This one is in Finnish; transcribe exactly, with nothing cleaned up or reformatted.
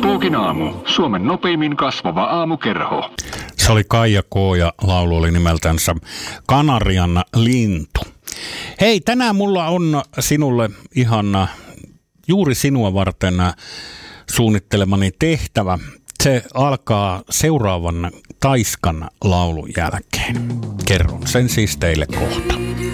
Plugin aamu. Suomen nopeimmin kasvava aamukerho. Se oli Kaija K. ja laulu oli nimeltänsä Kanarian lintu. Hei, tänään mulla on sinulle ihan juuri sinua varten suunnittelemani tehtävä. Se alkaa seuraavan Taiskan laulun jälkeen. Kerron sen siis teille kohta.